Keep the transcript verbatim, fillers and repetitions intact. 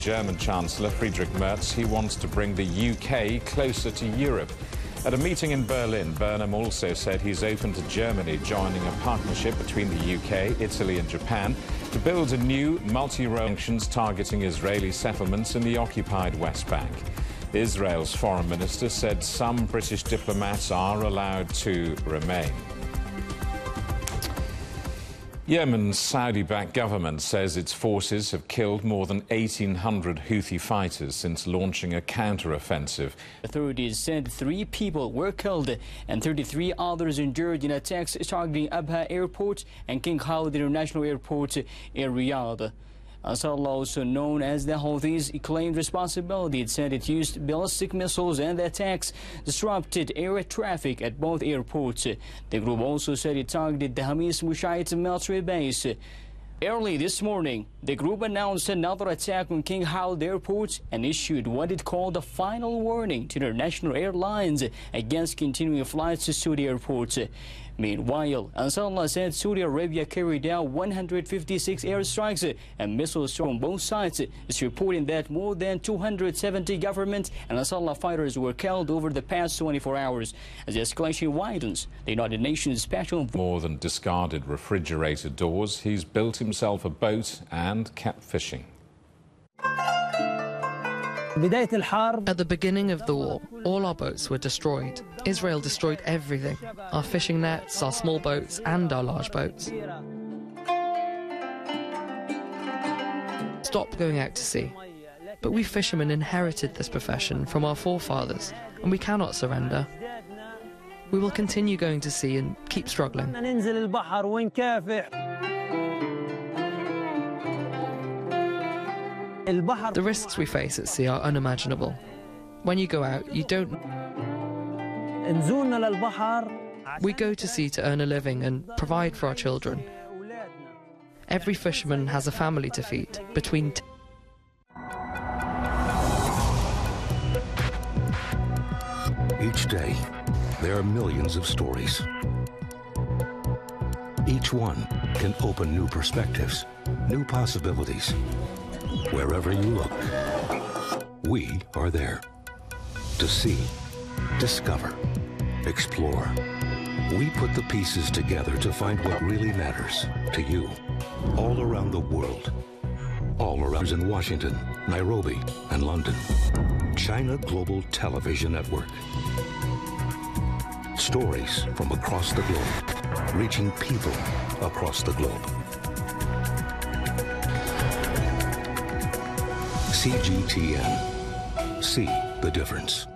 German Chancellor Friedrich Merz, he wants to bring the U K closer to Europe. At a meeting in Berlin, Burnham also said he's open to Germany joining a partnership between the U K, Italy and Japan to build a new multi-role sanctions targeting Israeli settlements in the occupied West Bank. Israel's foreign minister said some British diplomats are allowed to remain. Yemen's Saudi-backed government says its forces have killed more than eighteen hundred Houthi fighters since launching a counter-offensive. Authorities said three people were killed and thirty-three others injured in attacks targeting Abha Airport and King Khalid International Airport in Riyadh. Ansarullah, also known as the Houthis, claimed responsibility. It said it used ballistic missiles and the attacks disrupted air traffic at both airports. The group also said it targeted the Hamis Mushayt military base. Early this morning, the group announced another attack on King Khalid Airport and issued what it called a final warning to international airlines against continuing flights to Saudi airports. Meanwhile, Ansarullah said Saudi Arabia carried out one hundred fifty-six airstrikes and missiles on both sides. It's reporting that more than two hundred seventy government and Ansarullah fighters were killed over the past twenty-four hours. As the escalation widens, the United Nations special... More than discarded refrigerator doors, he's built himself a boat and kept fishing. At the beginning of the war, all our boats were destroyed. Israel destroyed everything, our fishing nets, our small boats and our large boats. Stopped going out to sea. But we fishermen inherited this profession from our forefathers, and we cannot surrender. We will continue going to sea and keep struggling. The risks we face at sea are unimaginable. When you go out, you don't... We go to sea to earn a living and provide for our children. Every fisherman has a family to feed, between... Each day, there are millions of stories. Each one can open new perspectives, new possibilities. Wherever you look, we are there to see, discover, explore. We put the pieces together to find what really matters to you, all around the world, all around in Washington, Nairobi, and London. China Global Television Network. Stories from across the globe, reaching people across the globe. C G T N. See the difference.